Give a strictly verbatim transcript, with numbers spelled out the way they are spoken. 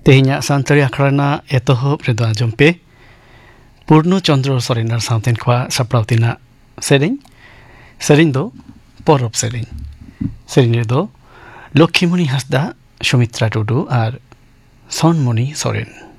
तेहिया सानताड़ी आखड़ा एतहब रेदो आंजम पे पूर्णो चंद्र सोरेन साउतेन खवा सपड़ावतीना सेरें सेरें दो परब सेरें सेरें दो लक्ष्मीमणि हांसदा सुमित्रा टुडू और सोनमणि सोरेन।